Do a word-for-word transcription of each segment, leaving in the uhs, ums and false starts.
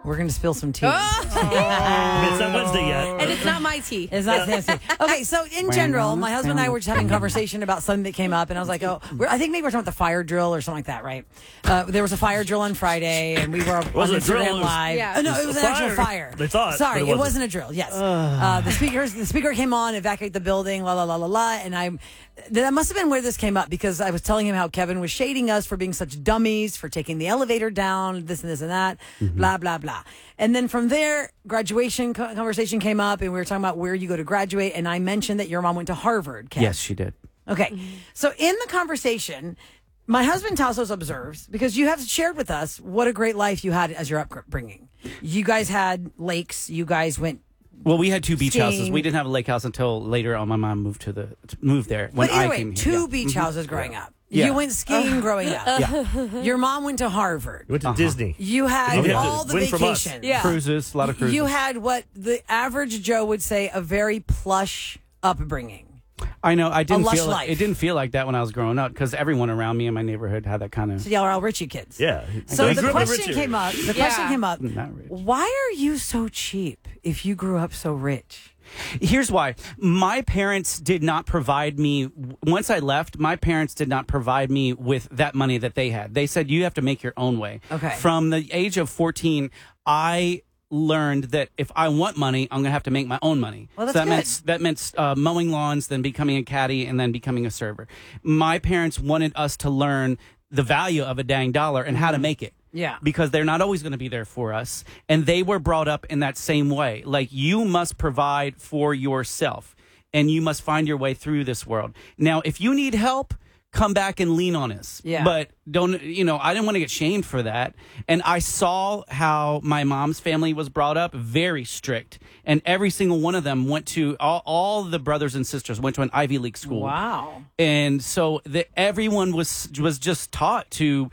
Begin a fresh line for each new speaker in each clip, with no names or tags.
We're going to spill some tea.
Oh. It's not Wednesday yet.
And it's not my tea.
It's not fancy. Okay, so in general, my husband and I were just having a conversation about something that came up, and I was like, oh, we're, I think maybe we're talking about the fire drill or something like that, right? Uh, there was a fire drill on Friday, and we were on
wasn't a drill,
Instagram
it was-
Live.
Yeah.
Uh, no, it was an actual fire.
They thought,
Sorry,
but
it
it
wasn't.
wasn't.
a drill, yes. Uh, the, speakers, the speaker came on, evacuate the building, la, la, la, la, la, and I... That must have been where this came up, because I was telling him how Kevin was shading us for being such dummies, for taking the elevator down, this and this and that,
Mm-hmm.
blah, blah, blah. And then from there, graduation co- conversation came up, and we were talking about where you go to graduate, and I mentioned that your mom went to Harvard, Kev.
Yes, she did.
Okay. So in the conversation, my husband Tassos observes, because you have shared with us what a great life you had as your upbringing. You guys had lakes, you guys went...
Well, we had two beach
Skiing.
houses. We didn't have a lake house until later on. My mom moved to the moved there when
But either
I
way,
came here.
two
Yeah.
beach
Mhm.
houses growing up.
Yeah.
You went skiing growing up.
Yeah.
Your mom went to Harvard.
We went to
Uh-huh.
Disney.
You had
You had to
all the
win from us.
vacations.
Yeah.
Cruises, a lot of cruises.
You had what the average Joe would say a very plush upbringing.
I know. I didn't
lush
feel
life.
it didn't feel like that when I was growing up because everyone around me in my neighborhood had that kind of.
So y'all are all Richie kids.
Yeah.
So
We
the
grew up in
question
rich
came up.
areas.
The
Yeah.
question came up.
Not rich.
Why are you so cheap if you grew up so rich?
Here's why. My parents did not provide me, once I left, my parents did not provide me with that money that they had. They said, you have to make your own way.
Okay.
From the age of fourteen, I learned that if I want money, I'm going to have to make my own money.
Well, that's
so that
good.
meant, that meant uh, mowing lawns, then becoming a caddy, and then becoming a server. My parents wanted us to learn the value of a dang dollar and how to make it.
Yeah.
Because they're not always going to be there for us. And they were brought up in that same way. Like, you must provide for yourself and you must find your way through this world. Now, if you need help, come back and lean on us.
Yeah.
But don't, you know, I didn't want to get shamed for that. And I saw how my mom's family was brought up, very strict. And every single one of them went to, all, all the brothers and sisters went to an Ivy League school.
Wow.
And so the, everyone was was just taught to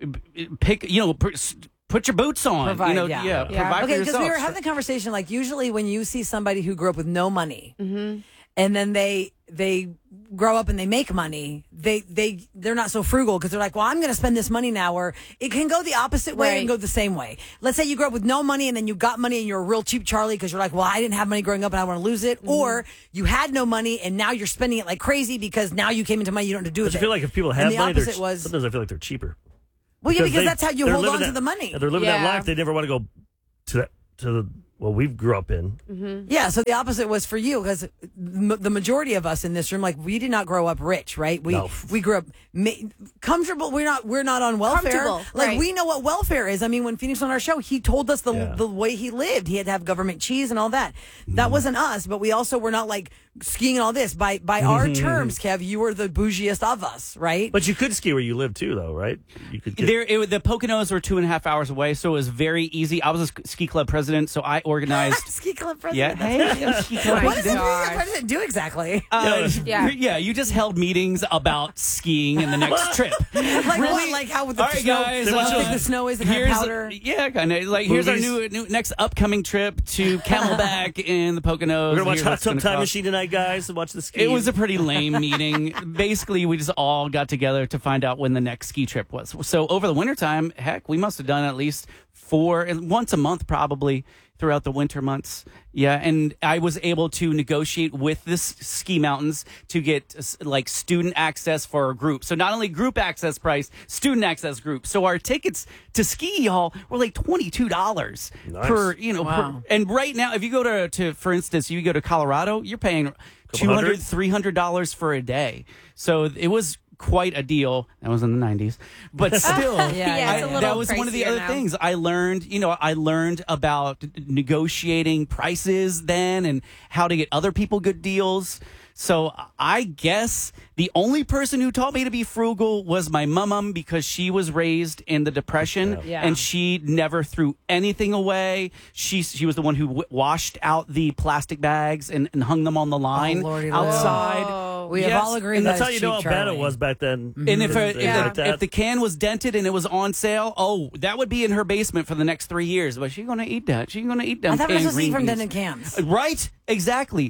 pick, you know, put your boots on.
Provide,
you know,
yeah.
yeah,
Yeah.
provide
Okay,
for
because
yourself.
we were having the conversation, like, usually when you see somebody who grew up with no money, and then they they grow up and they make money, they they they're not so frugal because they're like, well, I'm going to spend this money now. Or it can go the opposite way
Right.
and go the same way. Let's say you grew up with no money and then you got money and you're a real cheap Charlie because you're like, well, I didn't have money growing up and I want to lose it. Or you had no money and now you're spending it like crazy because now you came into money you don't know what to do
But
with
I
it.
feel like if people
And
have
the
money, they're,
opposite was-
sometimes I feel like they're cheaper.
well, yeah, because
they-
that's how you
they're
hold
living
on to
that-
the money.
yeah, They're living
Yeah.
that life. They never want to go to that to the what we grew up in.
Yeah, so the opposite was for you because m- the majority of us in this room, like, we did not grow up rich, right? We
No.
we grew up ma- comfortable. We're not we're not on welfare.
Comfortable,
Like
right.
we know what welfare is. I mean, when Phoenix was on our show, he told us the
Yeah.
the way he lived. He had to have government cheese and all that. That wasn't us, but we also were not like skiing and all this. By by our terms, Kev, you were the bougiest of us, right?
But you could ski where you live too, though, right? You could. Get,
There, it, the Poconos were two and a half hours away, so it was very easy. I was a sk- ski club president, so I organized.
Ski club
yeah,
president.
hey, I'm a ski club
What does the
president.
ski president do exactly?
Uh,
Yeah.
yeah, you just held meetings about skiing and the next trip.
Like what? Like how with the
All right,
snow?
guys.
How
uh,
thick the snow is and have
here's-
powder.
Yeah, kind of. Like, here's our new,
Movies.
new next upcoming trip to Camelback in the Poconos.
we're gonna watch
Here's
Hot
what's
Tub
gonna
Time
cost.
Machine tonight, guys, and watch the ski.
It was a pretty lame meeting. Basically, we just all got together to find out when the next ski trip was. So over the wintertime, heck, we must have done at least four, once a month probably throughout the winter months. Yeah, and I was able to negotiate with this ski mountains to get s- like student access for a group. So not only group access price, student access group. So our tickets to ski, y'all, were like twenty-two dollars
Nice.
per, you know,
Wow.
per, and right now, if you go to, to, for instance, you go to Colorado, you're paying two
hundred?
hundred, three hundred dollars for a day. So it was quite a deal. That was in the nineties. But still,
Yeah,
Yeah, it's a
I-
little
that was one of the
pricier
other
now.
things I learned. You know, I learned about negotiating prices then and how to get other people good deals. So I guess the only person who taught me to be frugal was my mom because she was raised in the Depression
Yeah.
and she never threw anything away. She she was the one who w- washed out the plastic bags and, and hung them on the line
Lordy Lord.
outside.
Oh.
We have
Yes,
all agreed
and that's
that
how
is
you know how
cheap,
bad it
Charlie.
was back then.
And if, a, if,
Yeah.
the, if the can was dented and it was on sale, oh, that would be in her basement for the next three years. But she's going to eat that. She's going to eat them
I thought we were
canned
supposed to eat
green
from
beans.
dented cans.
Uh, Right? Exactly.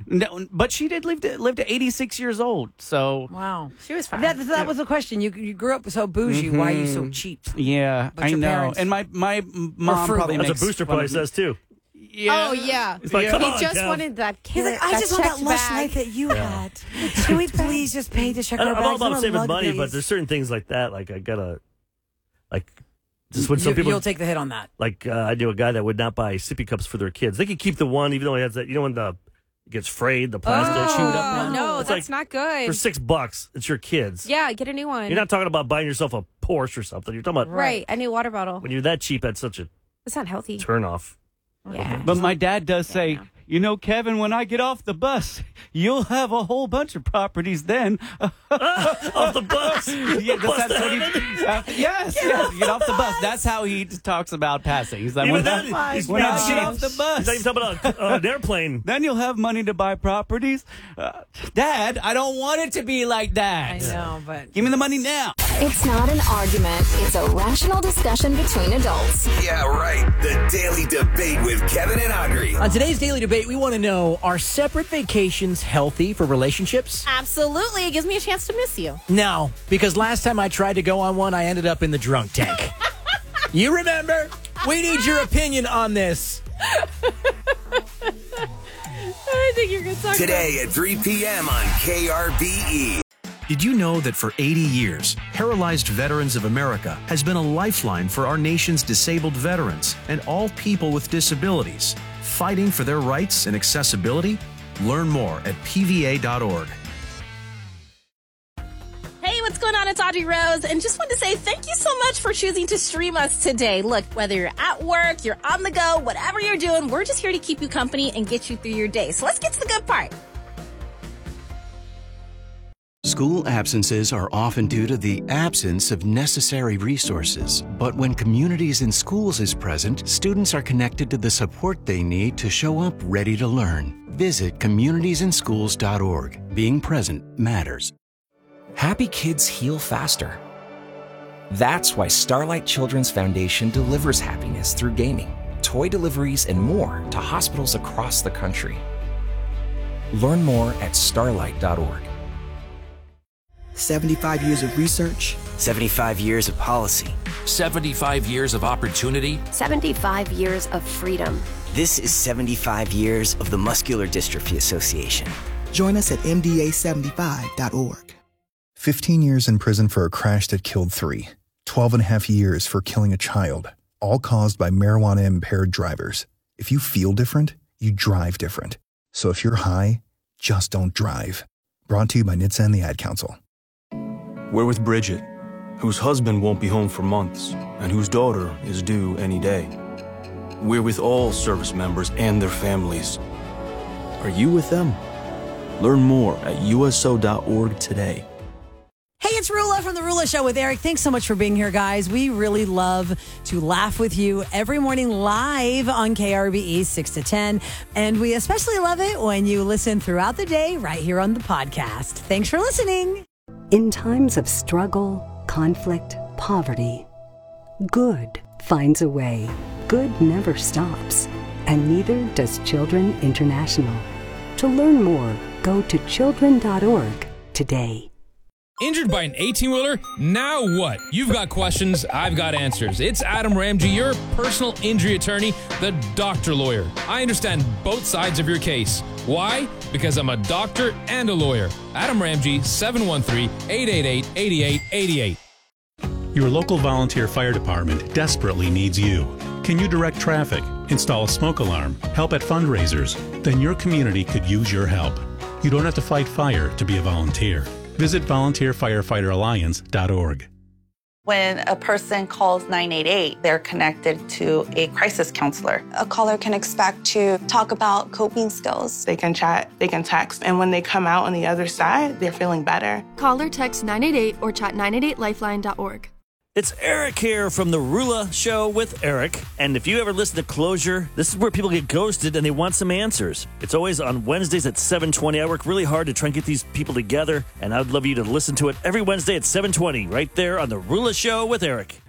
No, but she did live to, live to eighty-six years old. So
Wow.
She was fine.
That, that was the question. You you grew up so bougie. Why are you so cheap?
yeah,
But
I
your
know.
parents
And my my mom
frugal.
probably
That's
makes
what Booster
fun
probably
of me.
says too.
Yeah.
Oh, yeah.
It's like,
Yeah.
come
He
on,
just
Kev.
wanted that kid.
He's like, I
that
just want that
checked
lush
bag.
life that you had. Can we please just pay to check
I-
our
I'm
bags?
all about
I'm
saving
a
money,
luxury.
but there's certain things like that. Like I gotta, like, just when
You,
some people
you'll take the hit on that.
like uh, I knew a guy that would not buy sippy cups for their kids. They could keep the one, even though he has that. You know when the it gets frayed, the plastic
Oh,
chewed up.
no,
It's
that's
like,
not good.
For six bucks, it's your kids.
Yeah, get a new one.
You're not talking about buying yourself a Porsche or something. You're talking about
right. A new water bottle.
when you're that cheap. That's such a
It's not healthy.
turnoff.
Yeah.
But my dad does say,
Yeah.
you know, Kevin, when I get off the bus, you'll have a whole bunch of properties then.
Off the bus.
Yeah,
Bus
that's, that's
to
what he,
heaven.
uh, yes, yes, get off the bus. That's how he talks about passing. He's like,
Even
when,
then,
I,
he's
when I
being
get
cheap.
off the
He's not even
bus,
talking about uh, an airplane.
then you'll have money to buy properties. Uh, Dad, I don't want it to be like that.
I know, but
Give me the money now.
It's not an argument. It's a rational discussion between adults.
Yeah, right. The Daily Debate with Kevin and Audrey.
On today's Daily Debate, we want to know, are separate vacations healthy for relationships?
Absolutely. It gives me a chance to miss you.
No, because last time I tried to go on one, I ended up in the drunk tank. You remember? We need your opinion on this.
I think you're going to talk
Today at three p.m. on K R B E.
Did you know that for eighty years, Paralyzed Veterans of America has been a lifeline for our nation's disabled veterans and all people with disabilities, fighting for their rights and accessibility? Learn more at P V A dot org.
Hey, what's going on? It's Audrey Rose, and just wanted to say thank you so much for choosing to stream us today. Look, whether you're at work, you're on the go, whatever you're doing, we're just here to keep you company and get you through your day. So let's get to the good part.
School absences are often due to the absence of necessary resources. But when Communities in Schools is present, students are connected to the support they need to show up ready to learn. Visit communities in schools dot org. Being present matters.
Happy kids heal faster. That's why Starlight Children's Foundation delivers happiness through gaming, toy deliveries, and more to hospitals across the country. Learn more at starlight dot org.
seventy-five years of research.
seventy-five years of policy.
seventy-five years of opportunity.
seventy-five years of freedom.
This is seventy-five years of the Muscular Dystrophy Association.
Join us at M D A seventy-five dot org.
fifteen years in prison for a crash that killed three. twelve and a half years for killing a child. All caused by marijuana-impaired drivers. If you feel different, you drive different. So if you're high, just don't drive. Brought to you by N H T S A and the Ad Council.
We're with Bridget, whose husband won't be home for months and whose daughter is due any day. We're with all service members and their families. Are you with them? Learn more at U S O dot org today.
Hey, it's Rula from The Rula Show with Eric. Thanks so much for being here, guys. We really love to laugh with you every morning live on K R B E six to ten. And we especially love it when you listen throughout the day right here on the podcast. Thanks for listening.
In times of struggle, conflict, poverty, good finds a way. Good never stops. And neither does Children International. To learn more, go to children dot org today.
Injured by an eighteen-wheeler? Now what? You've got questions, I've got answers. It's Adam Ramsey, your personal injury attorney, the doctor lawyer. I understand both sides of your case. Why? Because I'm a doctor and a lawyer. Adam Ramsey, seven one three, eight eight eight, eight eight eight eight.
Your local volunteer fire department desperately needs you. Can you direct traffic, install a smoke alarm, help at fundraisers? Then your community could use your help. You don't have to fight fire to be a volunteer. Visit volunteer firefighter alliance dot org.
When a person calls nine eight eight, they're connected to a crisis counselor.
A caller can expect to talk about coping skills.
They can chat, they can text, and when they come out on the other side, they're feeling better.
Call or text nine eight eight or chat nine eight eight lifeline dot org.
It's Eric here from The Rula Show with Eric. And if you ever listen to Closure, this is where people get ghosted and they want some answers. It's always on Wednesdays at seven twenty. I work really hard to try and get these people together, and I'd love you to listen to it every Wednesday at seven twenty, right there on The Rula Show with Eric.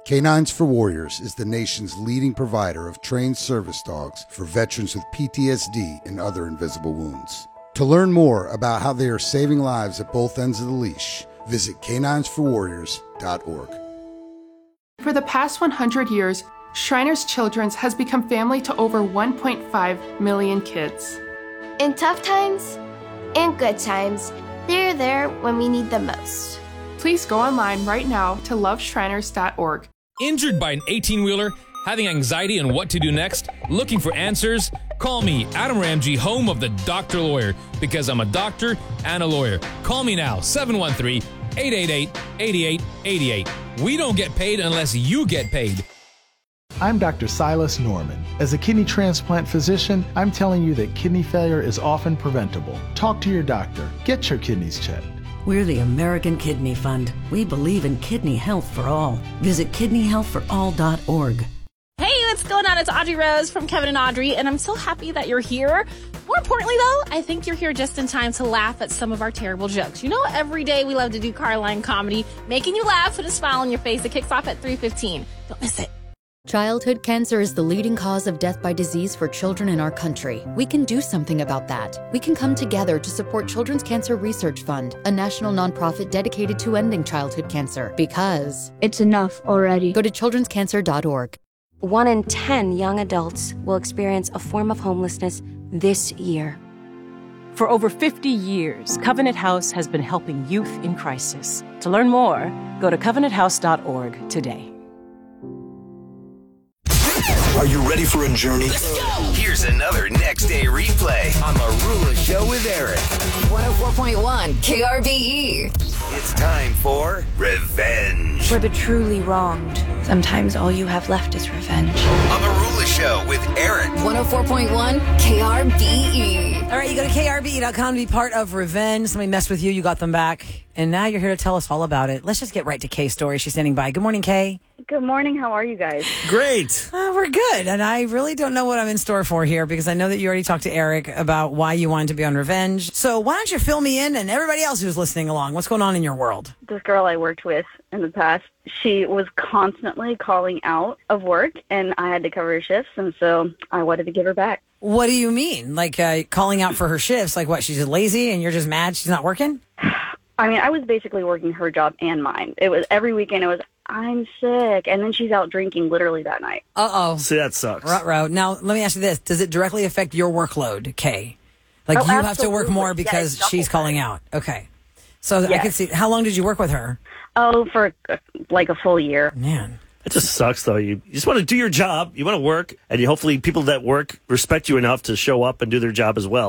Canines for Warriors is the nation's leading provider of trained service dogs for veterans with P T S D and other invisible wounds. To learn more about how they are saving lives at both ends of the leash, visit canines for warriors dot org.
For the past one hundred years, Shriners Children's has become family to over one point five million kids.
In tough times and good times, they're there when we need them most.
Please go online right now to love shriners dot org.
Injured by an eighteen-wheeler? Having anxiety on what to do next? Looking for answers? Call me, Adam Ramsey, home of the Doctor Lawyer, because I'm a doctor and a lawyer. Call me now, seven one three, eight eight eight, eight eight eight eight. We don't get paid unless you get paid.
I'm Doctor Silas Norman. As a kidney transplant physician, I'm telling you that kidney failure is often preventable. Talk to your doctor. Get your kidneys checked.
We're the American Kidney Fund. We believe in kidney health for all. Visit kidney health for all dot org.
Hey, what's going on? It's Audrey Rose from Kevin and Audrey, and I'm so happy that you're here. More importantly, though, I think you're here just in time to laugh at some of our terrible jokes. You know, every day we love to do Carline comedy, making you laugh with a smile on your face. It kicks off at three fifteen. Don't miss it.
Childhood cancer is the leading cause of death by disease for children in our country. We can do something about that. We can come together to support Children's Cancer Research Fund, a national nonprofit dedicated to ending childhood cancer. Because
it's enough already.
Go to children's cancer dot org.
One in ten young adults will experience a form of homelessness this year.
For over fifty years, Covenant House has been helping youth in crisis. To learn more, go to covenant house dot org today.
Are you ready for a journey? Here's another next day replay on The Rula Show with Eric.
one oh four point one K R B E.
It's time for Revenge.
For the truly wronged, sometimes all you have left is revenge.
On The Rula Show with Eric.
one oh four point one K R B E.
All right, you go to K R B E dot com to be part of Revenge. Somebody messed with you, you got them back. And now you're here to tell us all about it. Let's just get right to Kay's story. She's standing by. Good morning, Kay.
Good morning. How are you guys?
Great.
Uh, we're good. And I really don't know what I'm in store for here because I know that you already talked to Eric about why you wanted to be on Revenge. So why don't you fill me in and everybody else who's listening along? What's going on in your world?
This girl I worked with in the past, she was constantly calling out of work, and I had to cover her shifts, and so I wanted to give her back.
What do you mean? Like uh, calling out for her shifts? Like what, she's lazy and you're just mad she's not working?
I mean, I was basically working her job and mine. It was every weekend, it was, I'm sick. And then she's out drinking literally that night.
Uh-oh.
See, that sucks.
Ruh-roh. Now, let me ask you this. Does it directly affect your workload, Kay? Like,
Oh,
you have to work
absolutely.
more because
Yes,
she's
double
calling out. Okay. So I
Yes.
can see. How long did you work with her?
Oh, for uh, like a full year.
Man.
It just sucks, though. You, you just want to do your job. You want to work, and you, hopefully people that work respect you enough to show up and do their job as well.